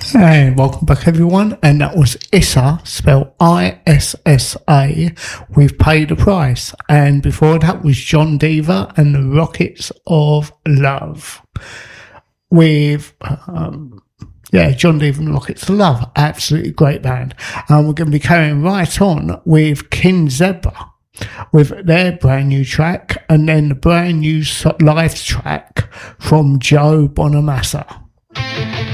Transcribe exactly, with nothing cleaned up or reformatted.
Hey, welcome back everyone, and that was Issa, spelled I S S A, with Pay the Price, and before that was John Deaver and the Rockets of Love, with, um, yeah, John Deaver and the Rockets of Love, absolutely great band, and we're going to be carrying right on with King Zebra, with their brand new track, and then the brand new live track from Joe Bonamassa.